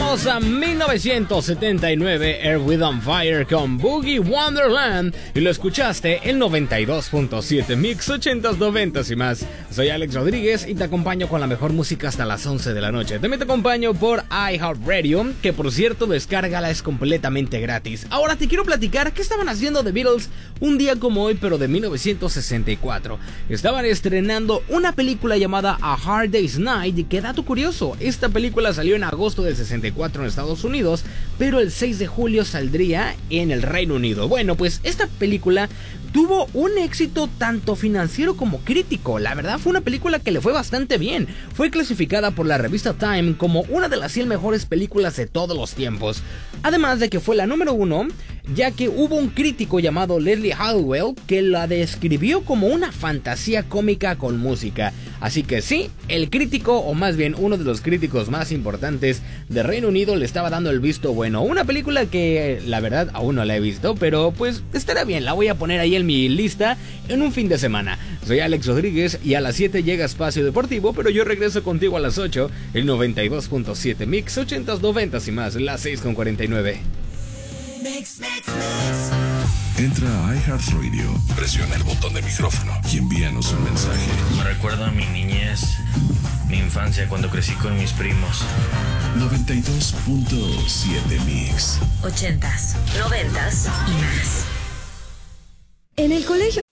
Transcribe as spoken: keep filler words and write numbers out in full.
Vamos a mil novecientos setenta y nueve, Earth, Wind and Fire con Boogie Wonderland. Y lo escuchaste en noventa y dos punto siete Mix, ochentas, noventas y más. Soy Alex Rodríguez y te acompaño con la mejor música hasta las once de la noche. También te acompaño por iHeartRadio, que por cierto, descárgala, es completamente gratis. Ahora te quiero platicar qué estaban haciendo The Beatles un día como hoy, pero de mil novecientos sesenta y cuatro. Estaban estrenando una película llamada A Hard Day's Night. Y qué dato curioso, esta película salió en agosto del sesenta y cuatro en Estados Unidos, pero el seis de julio saldría en el Reino Unido. Bueno, pues esta película tuvo un éxito tanto financiero como crítico. La verdad fue una película que le fue bastante bien. Fue clasificada por la revista Time como una de las cien mejores películas de todos los tiempos. Además de que fue la número uno, ya que hubo un crítico llamado Leslie Hallowell que la describió como una fantasía cómica con música. Así que sí, el crítico, o más bien uno de los críticos más importantes de Reino Unido, le estaba dando el visto bueno. Una película que la verdad aún no la he visto, pero pues estará bien, la voy a poner ahí en mi lista en un fin de semana. Soy Alex Rodríguez y a las siete llega Espacio Deportivo, pero yo regreso contigo a las ocho, el noventa y dos punto siete Mix, ochentas, noventas y más, las seis con cuarenta y nueve. Mix, mix, mix. Entra a iHeartRadio, presiona el botón de micrófono y envíanos un mensaje. Me recuerda a mi niñez, mi infancia cuando crecí con mis primos. noventa y dos punto siete Mix. Ochentas, noventas y más. En el colegio